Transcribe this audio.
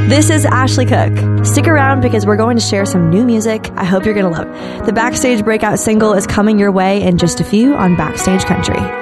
This is Ashley Cook. Stick around because we're going to share some new music I hope you're going to love. The Backstage Breakout single is coming your way in just a few on Backstage Country.